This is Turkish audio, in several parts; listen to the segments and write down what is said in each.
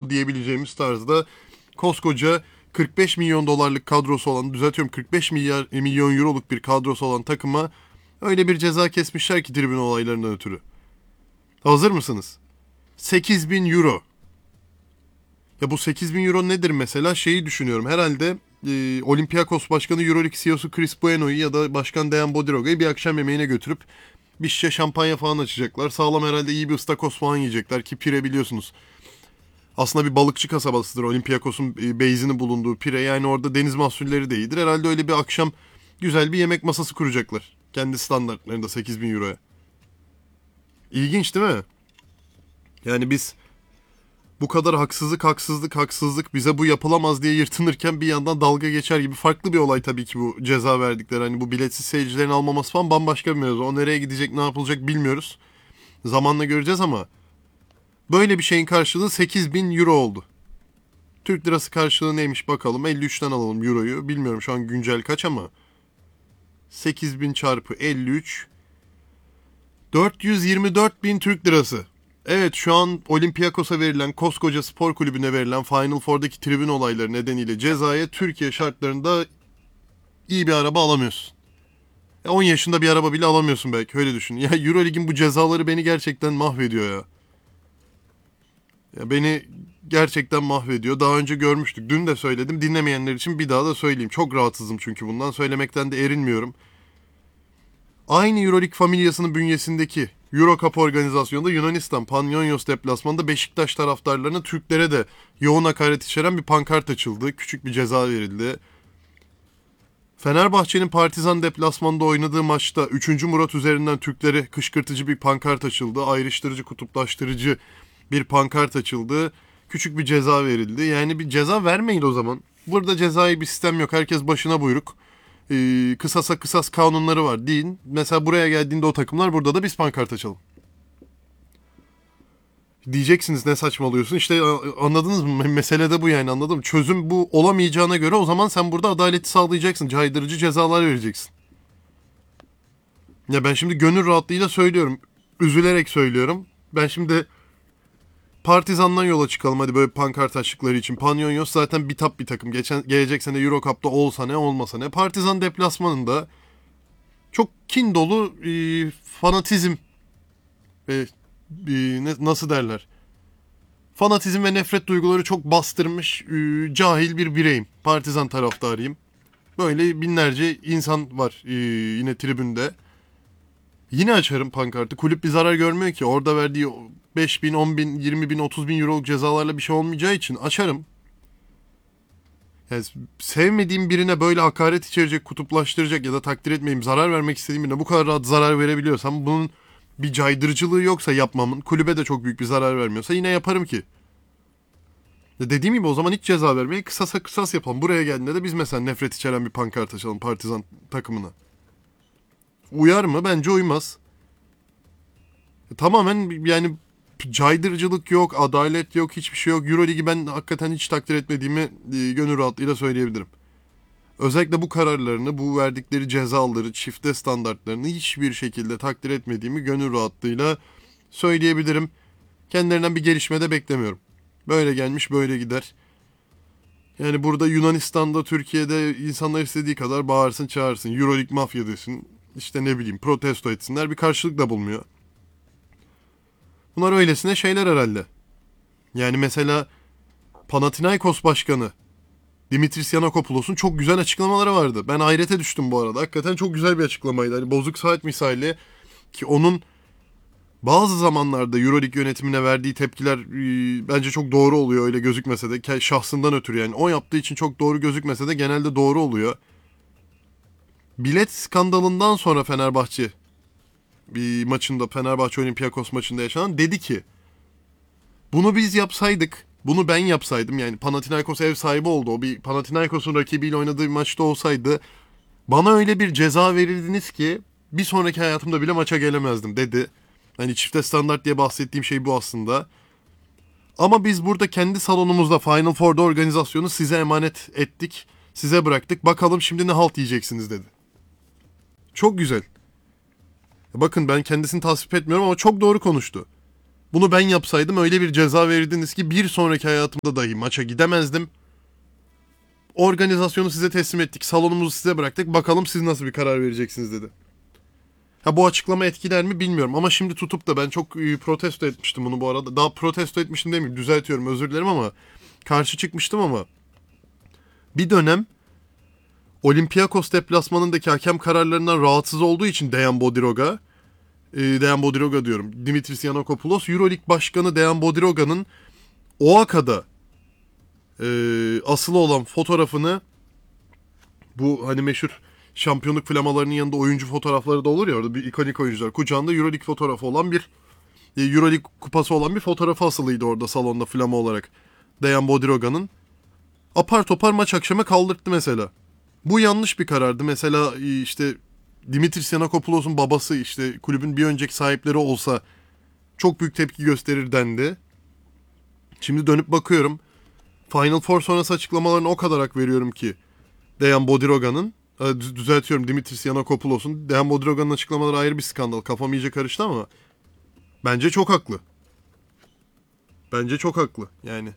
diyebileceğimiz tarzda koskoca 45 milyon dolarlık kadrosu olan, düzeltiyorum 45 milyon euroluk bir kadrosu olan takıma öyle bir ceza kesmişler ki tribün olaylarından ötürü. Hazır mısınız? 8.000 euro. Ya bu 8.000 euro nedir mesela? Şeyi düşünüyorum. Herhalde Olympiakos Başkanı Euroleague CEO'su Chris Bueno'yu ya da Başkan Dejan Bodiroga'yı bir akşam yemeğine götürüp bir şişe şampanya falan açacaklar. Sağlam herhalde iyi bir ıstakoz falan yiyecekler ki Pire biliyorsunuz. Aslında bir balıkçı kasabasıdır Olympiakos'un base'inin bulunduğu Pire. Yani orada deniz mahsulleri de iyidir. Herhalde öyle bir akşam güzel bir yemek masası kuracaklar. Kendi standartlarında 8.000 euroya. İlginç değil mi? Yani biz bu kadar haksızlık bize bu yapılamaz diye yırtınırken bir yandan dalga geçer gibi farklı bir olay tabii ki bu ceza verdikleri. Hani bu biletsiz seyircilerin almaması falan bambaşka bir mevzu. O nereye gidecek, ne yapılacak bilmiyoruz. Zamanla göreceğiz ama böyle bir şeyin karşılığı 8.000 euro oldu. Türk lirası karşılığı neymiş bakalım. 53'ten alalım euroyu. Bilmiyorum şu an güncel kaç ama 8.000 çarpı 53 424.000 Türk lirası. Evet, şu an Olympiakos'a verilen, koskoca spor kulübüne verilen Final Four'daki tribün olayları nedeniyle cezaya Türkiye şartlarında iyi bir araba alamıyorsun. 10 yaşında bir araba bile alamıyorsun belki, öyle düşün. Ya Euroleague'in bu cezaları beni gerçekten mahvediyor ya. Ya beni gerçekten mahvediyor. Daha önce görmüştük. Dün de söyledim. Dinlemeyenler için bir daha da söyleyeyim. Çok rahatsızım çünkü bundan. Söylemekten de erinmiyorum. Aynı Euroleague familyasının bünyesindeki Eurocup organizasyonunda Yunanistan Panionios deplasmanında Beşiktaş taraftarlarına Türklere de yoğun hakaret içeren bir pankart açıldı. Küçük bir ceza verildi. Fenerbahçe'nin Partizan deplasmanında oynadığı maçta 3. Murat üzerinden Türklere kışkırtıcı bir pankart açıldı. Ayrıştırıcı, kutuplaştırıcı bir pankart açıldı. Küçük bir ceza verildi. Yani bir ceza vermeyin o zaman. Burada cezai bir sistem yok. Herkes başına buyruk. Kısasa kısas kanunları var deyin. Mesela buraya geldiğinde o takımlar, burada da biz pankart açalım. Diyeceksiniz ne saçmalıyorsun. İşte anladınız mı? Mesele de bu yani, anladın mı? Çözüm bu olamayacağına göre o zaman sen burada adaleti sağlayacaksın. Caydırıcı cezalar vereceksin. Ya ben şimdi gönül rahatlığıyla söylüyorum. Üzülerek söylüyorum. Ben şimdi Partizan'dan yola çıkalım hadi böyle pankart açtıkları için. Panionios zaten bitap bir takım. Gelecek sene Eurocup'ta olsa ne olmasa ne. Partizan deplasmanında çok kin dolu fanatizm ve nasıl derler? Fanatizm ve nefret duyguları çok bastırmış cahil bir bireyim. Partizan taraftarıyım. Böyle binlerce insan var yine tribünde. Yine açarım pankartı. Kulüp bir zarar görmüyor ki. Orada verdiği 5 bin, 10 bin, 20 bin, 30 bin euroluk cezalarla bir şey olmayacağı için açarım. Yani sevmediğim birine böyle hakaret içerecek, kutuplaştıracak ya da takdir etmeyeyim, zarar vermek istediğim birine bu kadar rahat zarar verebiliyorsam, bunun bir caydırıcılığı yoksa yapmamın, kulübe de çok büyük bir zarar vermiyorsa yine yaparım ki. Dediğim gibi o zaman hiç ceza vermeyi kısasa kısas yapalım. Buraya geldiğinde de biz mesela nefret içeren bir pankart açalım Partizan takımına. Uyar mı? Bence uymaz. Tamamen yani caydırıcılık yok, adalet yok, hiçbir şey yok. Euroligi ben hakikaten hiç takdir etmediğimi gönül rahatlığıyla söyleyebilirim. Özellikle bu kararlarını, bu verdikleri cezaları, çifte standartlarını hiçbir şekilde takdir etmediğimi gönül rahatlığıyla söyleyebilirim. Kendilerinden bir gelişme de beklemiyorum. Böyle gelmiş böyle gider. Yani burada Yunanistan'da, Türkiye'de insanlar istediği kadar bağırsın çağırsın. Euroleague mafya desin. İşte ne bileyim protesto etsinler. Bir karşılık da bulmuyor. Bunlar öylesine şeyler herhalde. Yani mesela Panathinaikos Başkanı Dimitris Yanakopoulos'un çok güzel açıklamaları vardı. Ben hayrete düştüm bu arada. Hakikaten çok güzel bir açıklamaydı. Hani bozuk saat misali, ki onun bazı zamanlarda Euroleague yönetimine verdiği tepkiler bence çok doğru oluyor, öyle gözükmese de. Şahsından ötürü yani. O yaptığı için çok doğru gözükmese de genelde doğru oluyor. Bilet skandalından sonra Fenerbahçe bir maçında, Fenerbahçe Olympiakos maçında yaşanan, dedi ki bunu biz yapsaydık, bunu ben yapsaydım, yani Panathinaikos ev sahibi oldu, o bir Panathinaikos'un rakibiyle oynadığı bir maçta olsaydı bana öyle bir ceza verirdiniz ki bir sonraki hayatımda bile maça gelemezdim dedi. Hani çifte standart diye bahsettiğim şey bu aslında. Ama biz burada kendi salonumuzda Final Four'da organizasyonu size emanet ettik, size bıraktık, bakalım şimdi ne halt yiyeceksiniz dedi. Çok güzel. Bakın ben kendisini tasvip etmiyorum ama çok doğru konuştu. Bunu ben yapsaydım öyle bir ceza verirdiniz ki bir sonraki hayatımda dahi maça gidemezdim. Organizasyonu size teslim ettik. Salonumuzu size bıraktık. Bakalım siz nasıl bir karar vereceksiniz dedi. Ha, bu açıklama etkiler mi bilmiyorum ama şimdi tutup da ben çok protesto etmiştim bunu bu arada. Daha protesto etmiştim demeyeyim, düzeltiyorum, özür dilerim, ama karşı çıkmıştım ama bir dönem Olympiakos deplasmanındaki hakem kararlarından rahatsız olduğu için Dejan Bodiroga diyorum, Dimitris Yanakopoulos, Euroleague Başkanı Dejan Bodiroga'nın OAKA'da asılı olan fotoğrafını, bu hani meşhur şampiyonluk flamalarının yanında oyuncu fotoğrafları da olur ya, orada bir ikonik oyuncular kucağında Euroleague fotoğrafı olan bir Euroleague kupası olan bir fotoğrafı asılıydı orada salonda flama olarak Dejan Bodiroga'nın. Apar topar maç akşamı kaldırttı mesela. Bu yanlış bir karardı. Mesela işte Dimitris Yanakopoulos'un babası işte kulübün bir önceki sahipleri olsa çok büyük tepki gösterir dendi. Şimdi dönüp bakıyorum. Final Four sonrası açıklamalarına o kadar hak veriyorum ki Dejan Bodiroga'nın, düzeltiyorum, Dimitris Yanakopoulos'un. Dejan Bodiroga'nın açıklamaları ayrı bir skandal. Kafam iyice karıştı ama bence çok haklı. Bence çok haklı. Yani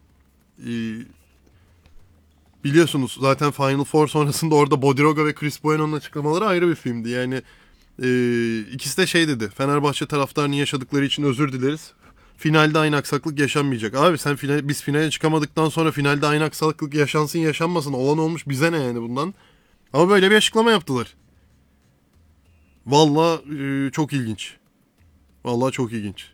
biliyorsunuz zaten Final Four sonrasında orada Bodiroga ve Chris Bueno'nun açıklamaları ayrı bir filmdi. Yani ikisi de şey dedi. Fenerbahçe taraftarının yaşadıkları için özür dileriz. Finalde aynı aksaklık yaşanmayacak. Abi sen biz finale çıkamadıktan sonra finalde aynı aksaklık yaşansın yaşanmasın. Olan olmuş, bize ne yani bundan. Ama böyle bir açıklama yaptılar. Valla çok ilginç. Valla çok ilginç.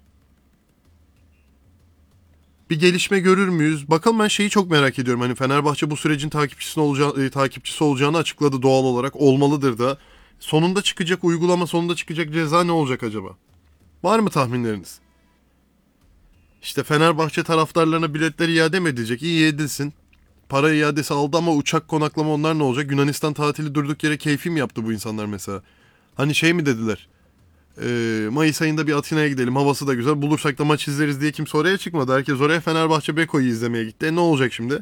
Bir gelişme görür müyüz? Bakalım, ben şeyi çok merak ediyorum. Hani Fenerbahçe bu sürecin takipçisi olacağını açıkladı doğal olarak. Olmalıdır da. Sonunda çıkacak uygulama, sonunda çıkacak ceza ne olacak acaba? Var mı tahminleriniz? İşte Fenerbahçe taraftarlarına biletler iade mi edilecek? İyi, edilsin. Para iadesi aldı ama uçak, konaklama, onlar ne olacak? Yunanistan tatili durduk yere keyfi mi yaptı bu insanlar mesela? Hani şey mi dediler? Mayıs ayında bir Atina'ya gidelim, havası da güzel, bulursak da maç izleriz diye kimse oraya çıkmadı. Herkes oraya Fenerbahçe Beko'yu izlemeye gitti. Ne olacak şimdi?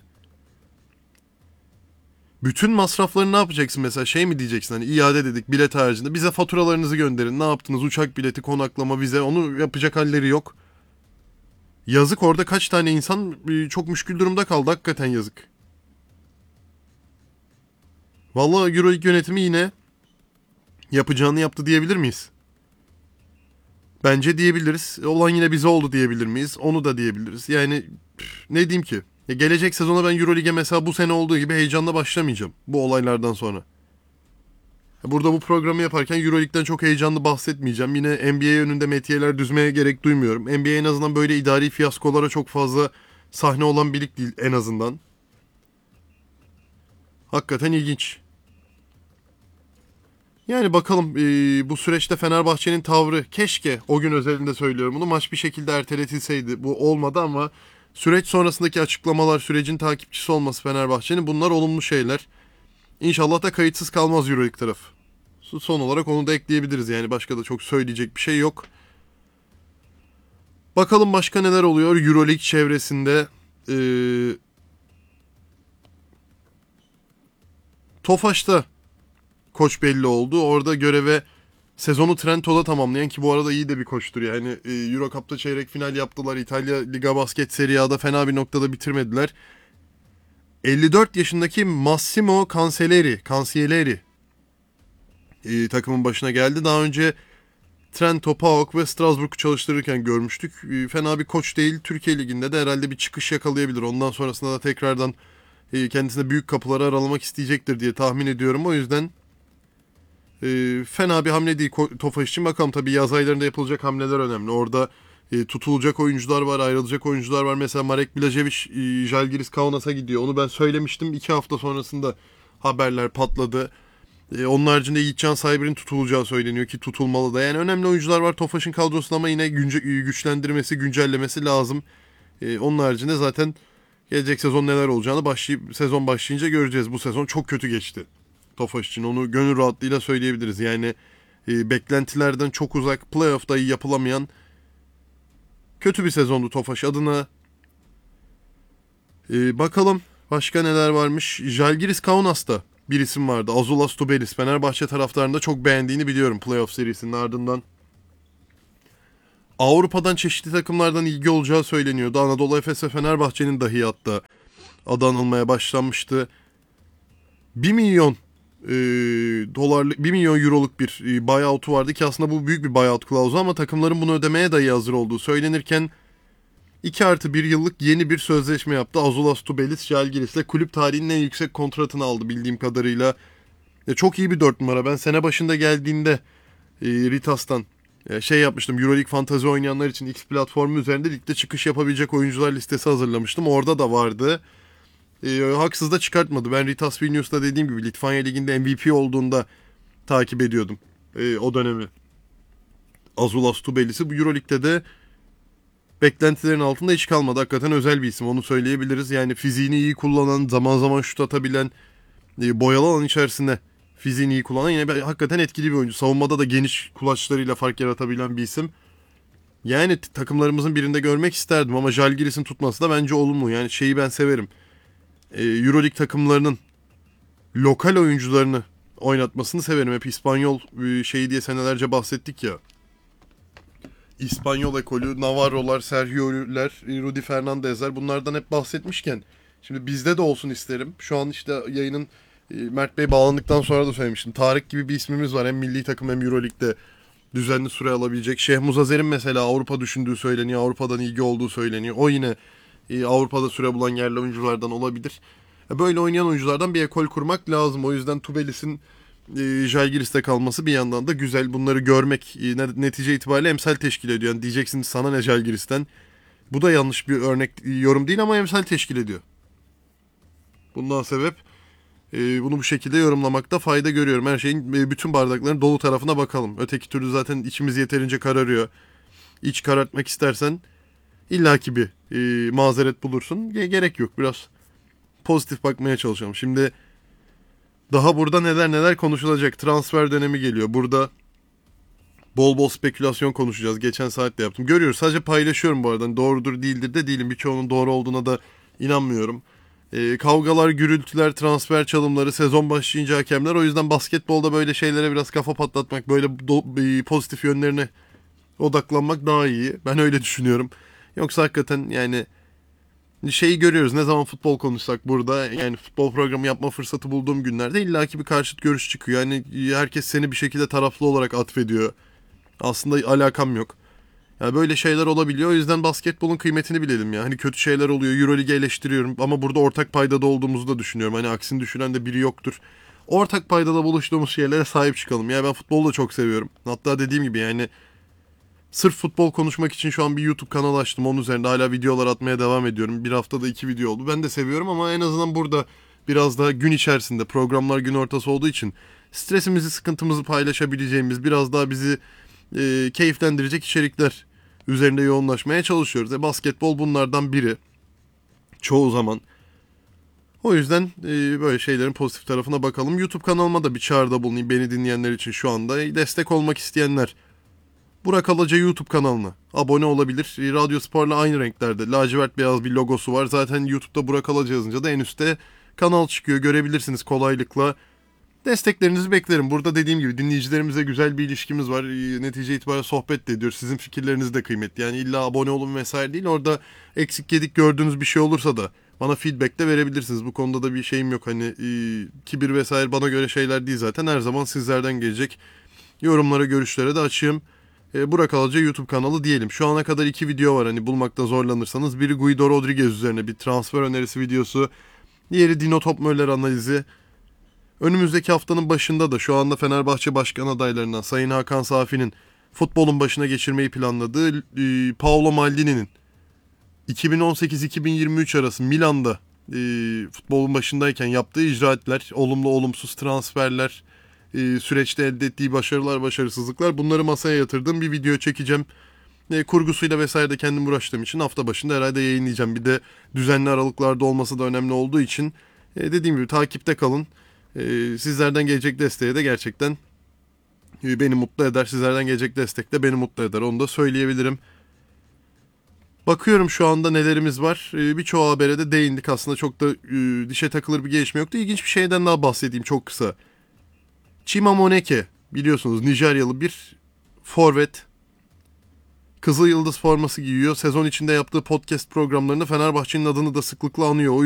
Bütün masrafları ne yapacaksın mesela? Şey mi diyeceksin, hani iade dedik bilet haricinde, bize faturalarınızı gönderin, ne yaptınız, uçak bileti, konaklama, vize, onu yapacak halleri yok. Yazık, orada kaç tane insan çok müşkül durumda kaldı, hakikaten yazık. Vallahi Euroleague yönetimi yine yapacağını yaptı diyebilir miyiz? Bence diyebiliriz. Olan yine bize oldu diyebilir miyiz? Onu da diyebiliriz. Yani ne diyeyim ki? Gelecek sezona ben Euroleague'e mesela bu sene olduğu gibi heyecanla başlamayacağım bu olaylardan sonra. Burada bu programı yaparken Euroleague'den çok heyecanlı bahsetmeyeceğim. Yine NBA önünde metiyeler düzmeye gerek duymuyorum. NBA en azından böyle idari fiyaskolara çok fazla sahne olan bir lig değil en azından. Hakikaten ilginç. Yani bakalım, bu süreçte Fenerbahçe'nin tavrı, keşke o gün özelinde söylüyorum bunu, maç bir şekilde erteletilseydi. Bu olmadı ama süreç sonrasındaki açıklamalar, sürecin takipçisi olması Fenerbahçe'nin, bunlar olumlu şeyler. İnşallah da kayıtsız kalmaz Euroleague taraf. Son olarak onu da ekleyebiliriz, yani başka da çok söyleyecek bir şey yok. Bakalım başka neler oluyor Euroleague çevresinde. Tofaş'ta koç belli oldu. Orada göreve sezonu Trento'da tamamlayan, ki bu arada iyi de bir koçtur yani. Euro Cup'ta çeyrek final yaptılar. İtalya Liga Basket Serie A'da fena bir noktada bitirmediler. 54 yaşındaki Massimo Cancelleri takımın başına geldi. Daha önce Trento, PAOK ve Strasbourg'u çalıştırırken görmüştük. Fena bir koç değil. Türkiye Ligi'nde de herhalde bir çıkış yakalayabilir. Ondan sonrasında da tekrardan kendisine büyük kapıları aralamak isteyecektir diye tahmin ediyorum. O yüzden fena bir hamle değil Tofaş için. Bakalım, tabii yaz aylarında yapılacak hamleler önemli. Orada tutulacak oyuncular var, ayrılacak oyuncular var. Mesela Marek Blažević Žalgiris Kaunas'a gidiyor. Onu ben söylemiştim. 2 hafta sonrasında haberler patladı. Onun haricinde Yiğitcan Saybir'in tutulacağı söyleniyor ki tutulmalı da. Yani önemli oyuncular var Tofaş'ın kadrosunda ama yine güçlendirmesi, güncellemesi lazım. Onun haricinde zaten gelecek sezon neler olacağını sezon başlayınca göreceğiz. Bu sezon çok kötü geçti Tofaş için. Onu gönül rahatlığıyla söyleyebiliriz. Yani beklentilerden çok uzak, playoff dahi yapılamayan kötü bir sezondu Tofaş adına. Bakalım başka neler varmış. Žalgiris Kaunas'ta bir isim vardı. Azulas Tubelis. Fenerbahçe taraftarında çok beğendiğini biliyorum playoff serisinin ardından. Avrupa'dan çeşitli takımlardan ilgi olacağı söyleniyordu. Anadolu Efes ve Fenerbahçe'nin dahi hatta adı anılmaya başlanmıştı. 1 milyon dolarlık, 1 milyon euroluk bir buyout'u vardı ki aslında bu büyük bir buyout klauzu ama takımların bunu ödemeye dahi hazır olduğu söylenirken 2+1 yıllık yeni bir sözleşme yaptı. Azuolas Tubelis Žalgiris'le kulüp tarihinin en yüksek kontratını aldı bildiğim kadarıyla. Çok iyi bir 4 numara. Ben sene başında geldiğinde Ritas'tan şey yapmıştım. Euroleague Fantasy oynayanlar için X platformu üzerinde ligde çıkış yapabilecek oyuncular listesi hazırlamıştım. Orada da vardı. Haksız da çıkartmadı. Ben Ritas Vilnius'ta dediğim gibi Litvanya Ligi'nde MVP olduğunda takip ediyordum o dönemi. Azuolas Tubelis'i bu Euroleague'de de beklentilerin altında hiç kalmadı. Hakikaten özel bir isim, onu söyleyebiliriz. Yani fiziğini iyi kullanan, zaman zaman şut atabilen, boyalı alan içerisinde fiziğini iyi kullanan yine hakikaten etkili bir oyuncu. Savunmada da geniş kulaçlarıyla fark yaratabilen bir isim. Yani takımlarımızın birinde görmek isterdim ama Žalgiris'in tutması da bence olumlu. Yani şeyi ben severim. Euroleague takımlarının lokal oyuncularını oynatmasını severim. Hep İspanyol şeyi diye senelerce bahsettik ya. İspanyol ekolü, Navarro'lar, Sergio'ler, Rudy Fernandez'ler, bunlardan hep bahsetmişken şimdi bizde de olsun isterim. Şu an işte yayının Mert Bey bağlandıktan sonra da söylemiştim. Tarık gibi bir ismimiz var, hem milli takım hem Euroleague'de düzenli süre alabilecek. Şeyh Muzazer'in mesela Avrupa düşündüğü söyleniyor. Avrupa'dan ilgi olduğu söyleniyor. O yine Avrupa'da süre bulan yerli oyunculardan olabilir. Böyle oynayan oyunculardan bir ekol kurmak lazım. O yüzden Tubelis'in Žalgiris'te kalması bir yandan da güzel. Bunları görmek netice itibariyle emsal teşkil ediyor. Yani diyeceksiniz sana ne Žalgiris'ten. Bu da yanlış bir örnek, yorum değil ama emsal teşkil ediyor. Bundan sebep bunu bu şekilde yorumlamakta fayda görüyorum. Her şeyin bütün bardakların dolu tarafına bakalım. Öteki türlü zaten içimiz yeterince kararıyor. İç karartmak istersen illaki bir mazeret bulursun. Gerek yok. Biraz pozitif bakmaya çalışalım. Şimdi daha burada neler konuşulacak. Transfer dönemi geliyor. Burada bol bol spekülasyon konuşacağız. Geçen saatte yaptım. Görüyoruz. Sadece paylaşıyorum bu arada. Hani doğrudur değildir de değilim. Birçoğunun doğru olduğuna da inanmıyorum. Kavgalar, gürültüler, transfer çalımları, sezon başlayınca hakemler. O yüzden basketbolda böyle şeylere biraz kafa patlatmak, böyle pozitif yönlerine odaklanmak daha iyi. Ben öyle düşünüyorum. Yoksa hakikaten yani şeyi görüyoruz, ne zaman futbol konuşsak burada, yani futbol programı yapma fırsatı bulduğum günlerde illaki bir karşıt görüş çıkıyor. Yani herkes seni bir şekilde taraflı olarak atfediyor. Aslında alakam yok. Yani böyle şeyler olabiliyor. O yüzden basketbolun kıymetini bilelim ya. Hani kötü şeyler oluyor. Euroleague'i eleştiriyorum ama burada ortak paydada olduğumuzu da düşünüyorum. Hani aksini düşünen de biri yoktur. Ortak paydada buluştuğumuz şeylere sahip çıkalım. Ya ben futbolu da çok seviyorum. Hatta dediğim gibi yani sırf futbol konuşmak için şu an bir YouTube kanalı açtım. Onun üzerinde hala videolar atmaya devam ediyorum. Bir haftada 2 video oldu. Ben de seviyorum ama en azından burada biraz daha gün içerisinde, programlar gün ortası olduğu için stresimizi, sıkıntımızı paylaşabileceğimiz, biraz daha bizi keyiflendirecek içerikler üzerinde yoğunlaşmaya çalışıyoruz. Basketbol bunlardan biri. Çoğu zaman. O yüzden böyle şeylerin pozitif tarafına bakalım. YouTube kanalıma da bir çağrıda bulunayım beni dinleyenler için şu anda. Destek olmak isteyenler Burak Alaca YouTube kanalına abone olabilir. Radyo Spor'la aynı renklerde lacivert beyaz bir logosu var. Zaten YouTube'da Burak Alaca yazınca da en üstte kanal çıkıyor. Görebilirsiniz kolaylıkla. Desteklerinizi beklerim. Burada dediğim gibi dinleyicilerimize güzel bir ilişkimiz var. Netice itibariyle sohbet de ediyoruz. Sizin fikirleriniz de kıymetli. Yani illa abone olun vesaire değil. Orada eksik yedik gördüğünüz bir şey olursa da bana feedback de verebilirsiniz. Bu konuda da bir şeyim yok. Hani kibir vesaire bana göre şeyler değil zaten. Her zaman sizlerden gelecek yorumlara, görüşlere de açığım. Burak Alaca YouTube kanalı diyelim. Şu ana kadar 2 video var hani bulmakta zorlanırsanız. Biri Guido Rodriguez üzerine bir transfer önerisi videosu. Diğeri Dino Topmöller analizi. Önümüzdeki haftanın başında da şu anda Fenerbahçe başkan adaylarından Sayın Hakan Safi'nin futbolun başına geçirmeyi planladığı Paolo Maldini'nin 2018-2023 arası Milan'da futbolun başındayken yaptığı icraatler, olumlu olumsuz transferler, süreçte elde ettiği başarılar, başarısızlıklar, bunları masaya yatırdığım bir video çekeceğim. Kurgusuyla vesaire de kendim uğraştığım için hafta başında herhalde yayınlayacağım. Bir de düzenli aralıklarda olması da önemli olduğu için dediğim gibi takipte kalın. Sizlerden gelecek desteğe de gerçekten beni mutlu eder. Sizlerden gelecek destek de beni mutlu eder. Onu da söyleyebilirim. Bakıyorum şu anda nelerimiz var. Birçoğu habere de değindik. Aslında çok da dişe takılır bir gelişme yoktu. İlginç bir şeyden daha bahsedeyim çok kısa. Chima Moneke biliyorsunuz Nijeryalı bir forvet. Kızıl Yıldız forması giyiyor. Sezon içinde yaptığı podcast programlarında Fenerbahçe'nin adını da sıklıkla anıyor. O